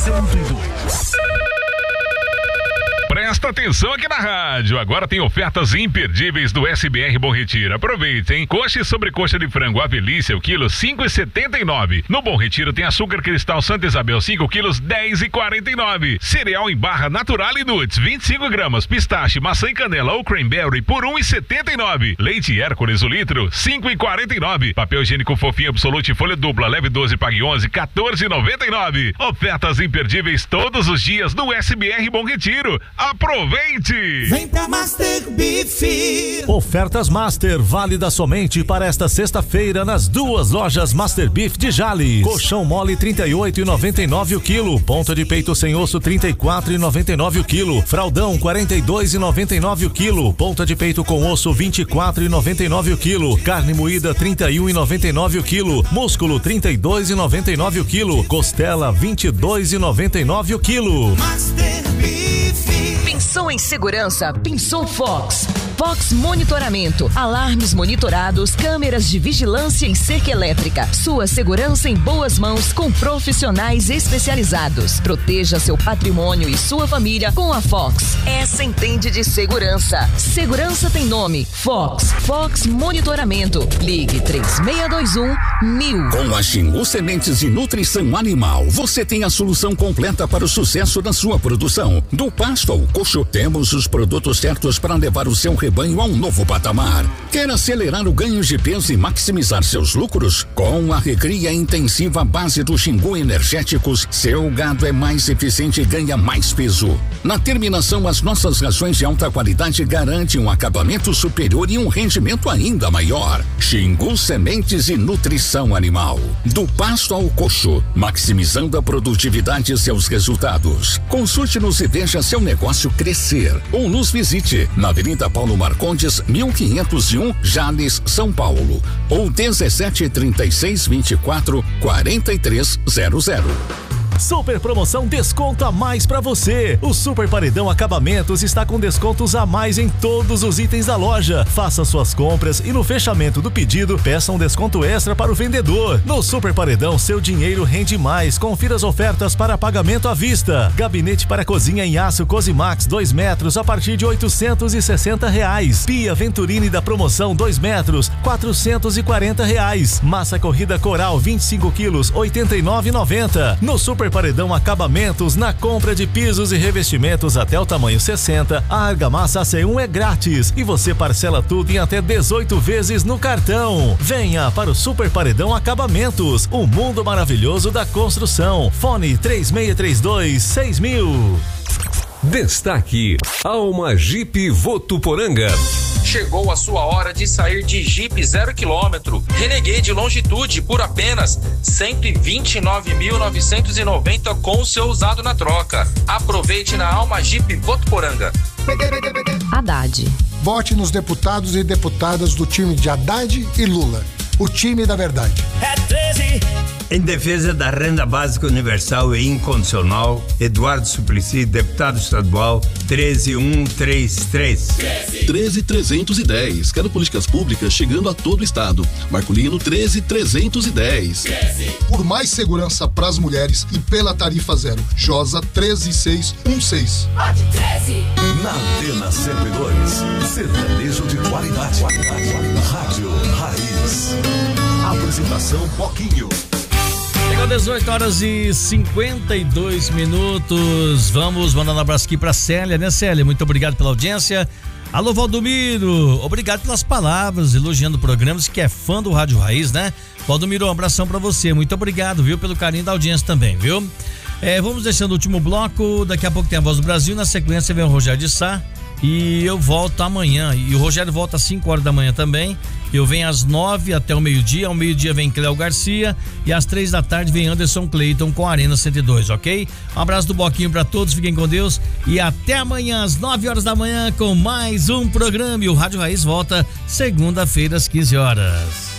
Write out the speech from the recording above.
102. Presta atenção aqui na rádio, agora tem ofertas imperdíveis do SBR Bom Retiro. Aproveite, hein? Coxa e sobrecoxa de frango Avelícia, o quilo 5,79. No Bom Retiro tem açúcar cristal Santa Isabel 5 quilos 10,49. Cereal em barra natural e nuts 25 gramas. Pistache, maçã e canela ou cranberry por 1,79. Leite Hércules o litro 5,49. Papel higiênico fofinho Absolute folha dupla leve 12 pague 11 14,99. Ofertas imperdíveis todos os dias no SBR Bom Retiro. Aproveite! Vem pra Master Beef. Ofertas Master, válida somente para esta sexta-feira nas duas lojas Master Beef de Jales. Colchão mole 38,99 o quilo. Ponta de peito sem osso 34,99 o quilo. Fraldão 42,99 o quilo. Ponta de peito com osso 24,99 o quilo. Carne moída 31,99 o quilo. Músculo 32,99 o quilo. Costela 22,99 o quilo. Master Beef. Pensou em segurança? Pensou Fox. Fox Monitoramento, alarmes monitorados, câmeras de vigilância em cerca elétrica. Sua segurança em boas mãos com profissionais especializados. Proteja seu patrimônio e sua família com a Fox. Essa entende de segurança. Segurança tem nome. Fox. Fox Monitoramento. Ligue 3621-1000. Com a Xingu Sementes de Nutrição Animal, você tem a solução completa para o sucesso da sua produção. Do pasto ao coxo, temos os produtos certos para levar o seu rebanho a um novo patamar. Quer acelerar o ganho de peso e maximizar seus lucros? Com a recria intensiva base do Xingu Energéticos, seu gado é mais eficiente e ganha mais peso. Na terminação, as nossas rações de alta qualidade garantem um acabamento superior e um rendimento ainda maior. Xingu Sementes e Nutrição Animal. Do pasto ao coxo, maximizando a produtividade e seus resultados. Consulte-nos e veja seu negócio crescer. Ou nos visite na Avenida Paulo Marcondes, 1501, Jales, São Paulo. Ou 173624-4300. Super promoção Desconto a Mais pra você. O Super Paredão Acabamentos está com descontos a mais em todos os itens da loja. Faça suas compras e no fechamento do pedido, peça um desconto extra para o vendedor. No Super Paredão, seu dinheiro rende mais. Confira as ofertas para pagamento à vista. Gabinete para cozinha em aço Cosimax 2 metros a partir de R$860. Pia Venturini da promoção 2 metros, R$440. Massa corrida Coral 25 quilos, R$89,90. No Super Paredão Acabamentos, na compra de pisos e revestimentos até o tamanho 60, a argamassa AC1 é grátis e você parcela tudo em até 18 vezes no cartão. Venha para o Super Paredão Acabamentos, o mundo maravilhoso da construção. Fone 3632-6000. Destaque Alma Jeep Votuporanga. Chegou a sua hora de sair de Jeep 0 km. Renegade Longitude por apenas R$129.990 com o seu usado na troca. Aproveite na Alma Jeep Votuporanga. Haddad. Vote nos deputados e deputadas do time de Haddad e Lula. O time da verdade. É 13. Em defesa da renda básica universal e incondicional, Eduardo Suplicy, deputado estadual, 13133. 13310. Quero políticas públicas chegando a todo o estado. Marculino 13310. Por mais segurança para as mulheres e pela tarifa zero. Josa 13616. Vote 13. Na Antena 102, sertanejo de qualidade. Rádio Raiz. Apresentação Boquinho. Chegou 18h52. Vamos mandando um abraço aqui pra Célia, né, Célia? Muito obrigado pela audiência. Alô, Valdomiro, obrigado pelas palavras, elogiando o programa, que é fã do Rádio Raiz, né? Valdomiro, um abração pra você, muito obrigado, viu, pelo carinho da audiência também, viu? Vamos deixando o último bloco, daqui a pouco tem a Voz do Brasil, na sequência vem o Rogério de Sá e eu volto amanhã, e o Rogério volta às 5 horas da manhã também. Eu venho às 9 até o meio-dia, ao meio-dia vem Cléo Garcia e às 3 da tarde vem Anderson Cleiton com a Arena 102, ok? Um abraço do Boquinho pra todos, fiquem com Deus e até amanhã às 9 horas da manhã com mais um programa. E o Rádio Raiz volta segunda-feira às 15 horas.